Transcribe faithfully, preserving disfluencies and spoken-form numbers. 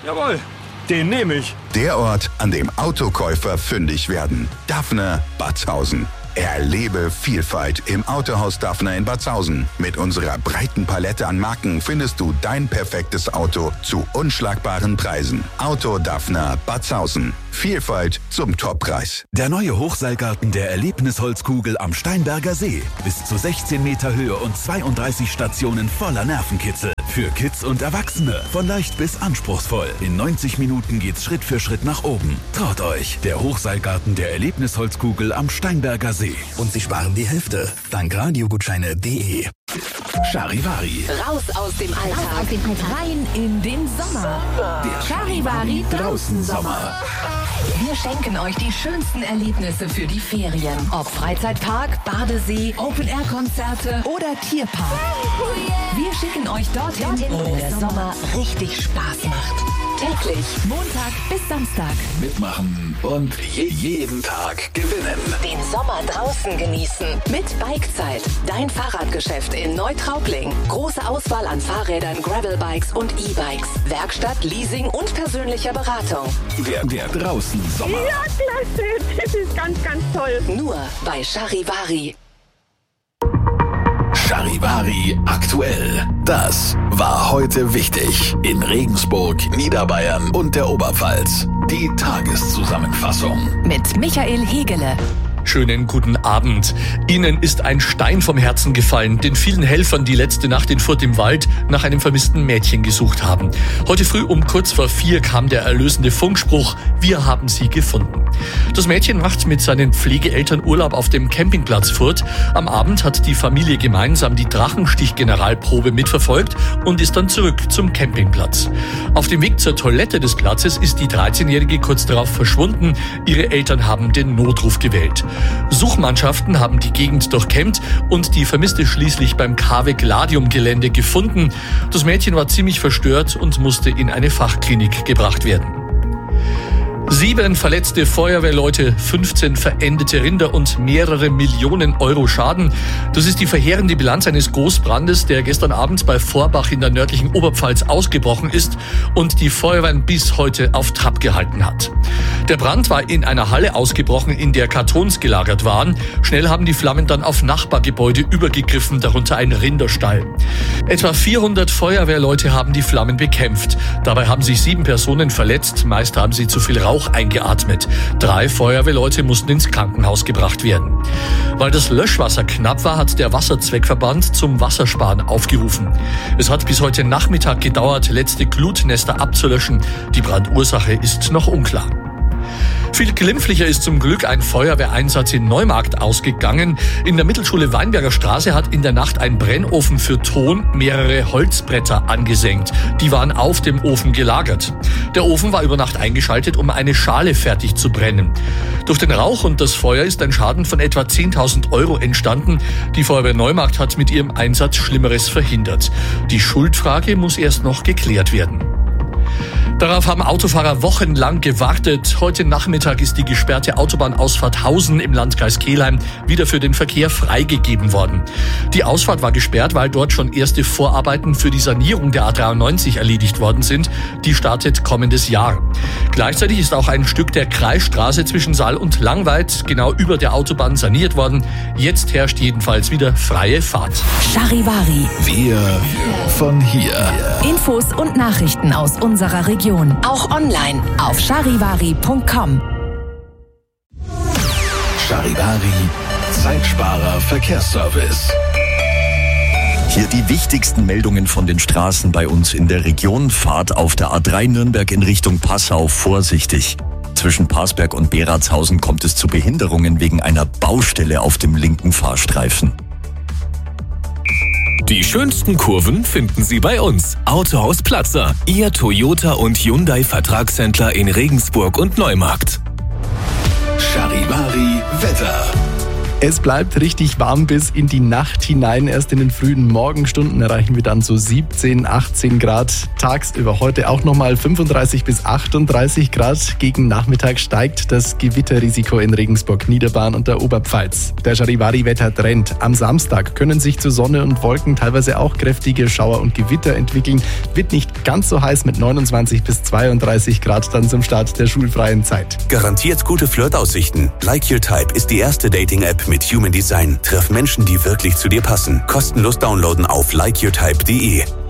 Jawohl, den nehme ich. Der Ort, an dem Autokäufer fündig werden. Dafner Batzhausen. Erlebe Vielfalt im Autohaus Dafner in Batzhausen. Mit unserer breiten Palette an Marken findest du dein perfektes Auto zu unschlagbaren Preisen. Auto Dafner Batzhausen. Vielfalt zum Toppreis. Der neue Hochseilgarten der Erlebnisholzkugel am Steinberger See. Bis zu sechzehn Meter Höhe und zweiunddreißig Stationen voller Nervenkitzel. Für Kids und Erwachsene. Von leicht bis anspruchsvoll. In neunzig Minuten geht's Schritt für Schritt nach oben. Traut euch. Der Hochseilgarten der Erlebnisholzkugel am Steinberger See. Und Sie sparen die Hälfte. Dank Radiogutscheine punkt de. Charivari. Raus aus dem Alltag. Rein in den Sommer. Der Charivari draußen Sommer. Wir schenken euch die schönsten Erlebnisse für die Ferien. Ob Freizeitpark, Badesee, Open-Air-Konzerte oder Tierpark. Wir schicken euch dorthin, wo der Sommer richtig Spaß macht. Täglich, Montag bis Samstag. Mitmachen und je jeden Tag gewinnen. Den Sommer draußen genießen. Mit Bikezeit. Dein Fahrradgeschäft in Neutraubling. Große Auswahl an Fahrrädern, Gravelbikes und E-Bikes. Werkstatt, Leasing und persönlicher Beratung. Der, der draußen Sommer. Ja, klasse. Das ist ganz, ganz toll. Nur bei Charivari. Charivari aktuell. Das war heute wichtig in Regensburg, Niederbayern und der Oberpfalz. Die Tageszusammenfassung Mit Michael Hegele. Schönen guten Abend. Ihnen ist ein Stein vom Herzen gefallen, den vielen Helfern, die letzte Nacht in Furth im Wald nach einem vermissten Mädchen gesucht haben. Heute früh um kurz vor vier kam der erlösende Funkspruch: Wir haben sie gefunden. Das Mädchen macht mit seinen Pflegeeltern Urlaub auf dem Campingplatz Furth. Am Abend hat die Familie gemeinsam die Drachenstich-Generalprobe mitverfolgt und ist dann zurück zum Campingplatz. Auf dem Weg zur Toilette des Platzes ist die dreizehnjährige kurz darauf verschwunden. Ihre Eltern haben den Notruf gewählt. Suchmannschaften haben die Gegend durchkämmt und die Vermisste schließlich beim Kave-Gladium-Gelände gefunden. Das Mädchen war ziemlich verstört und musste in eine Fachklinik gebracht werden. Sieben verletzte Feuerwehrleute, fünfzehn verendete Rinder und mehrere Millionen Euro Schaden. Das ist die verheerende Bilanz eines Großbrandes, der gestern Abend bei Vorbach in der nördlichen Oberpfalz ausgebrochen ist und die Feuerwehren bis heute auf Trab gehalten hat. Der Brand war in einer Halle ausgebrochen, in der Kartons gelagert waren. Schnell haben die Flammen dann auf Nachbargebäude übergegriffen, darunter ein Rinderstall. Etwa vierhundert Feuerwehrleute haben die Flammen bekämpft. Dabei haben sich sieben Personen verletzt, meist haben sie zu viel Rauch eingeatmet. Drei Feuerwehrleute mussten ins Krankenhaus gebracht werden. Weil das Löschwasser knapp war, hat der Wasserzweckverband zum Wassersparen aufgerufen. Es hat bis heute Nachmittag gedauert, letzte Glutnester abzulöschen. Die Brandursache ist noch unklar. Viel glimpflicher ist zum Glück ein Feuerwehreinsatz in Neumarkt ausgegangen. In der Mittelschule Weinberger Straße hat in der Nacht ein Brennofen für Ton mehrere Holzbretter angesenkt. Die waren auf dem Ofen gelagert. Der Ofen war über Nacht eingeschaltet, um eine Schale fertig zu brennen. Durch den Rauch und das Feuer ist ein Schaden von etwa zehntausend Euro entstanden. Die Feuerwehr Neumarkt hat mit ihrem Einsatz Schlimmeres verhindert. Die Schuldfrage muss erst noch geklärt werden. Darauf haben Autofahrer wochenlang gewartet. Heute Nachmittag ist die gesperrte Autobahnausfahrt Hausen im Landkreis Kelheim wieder für den Verkehr freigegeben worden. Die Ausfahrt war gesperrt, weil dort schon erste Vorarbeiten für die Sanierung der A dreiundneunzig erledigt worden sind. Die startet kommendes Jahr. Gleichzeitig ist auch ein Stück der Kreisstraße zwischen Sall und Langweid genau über der Autobahn saniert worden. Jetzt herrscht jedenfalls wieder freie Fahrt. Charivari. Wir von hier. Infos und Nachrichten aus unserer Region. Auch online auf charivari punkt com. Charivari, Zeitsparer Verkehrsservice. Hier die wichtigsten Meldungen von den Straßen bei uns in der Region. Fahrt auf der A drei Nürnberg in Richtung Passau vorsichtig. Zwischen Parsberg und Beratshausen kommt es zu Behinderungen wegen einer Baustelle auf dem linken Fahrstreifen. Die schönsten Kurven finden Sie bei uns. Autohaus Platzer, Ihr Toyota und Hyundai Vertragshändler in Regensburg und Neumarkt. Charivari Wetter. Es bleibt richtig warm bis in die Nacht hinein. Erst in den frühen Morgenstunden erreichen wir dann so siebzehn, achtzehn Grad. Tagsüber heute auch nochmal fünfunddreißig bis achtunddreißig Grad. Gegen Nachmittag steigt das Gewitterrisiko in Regensburg, Niederbayern und der Oberpfalz. Der Charivari-Wettertrend. Am Samstag können sich zu Sonne und Wolken teilweise auch kräftige Schauer und Gewitter entwickeln. Wird nicht ganz so heiß mit neunundzwanzig bis zweiunddreißig Grad dann zum Start der schulfreien Zeit. Garantiert gute Flirtaussichten. Like Your Type ist die erste Dating-App mit Human Design. Treff Menschen, die wirklich zu dir passen. Kostenlos downloaden auf like your type punkt de.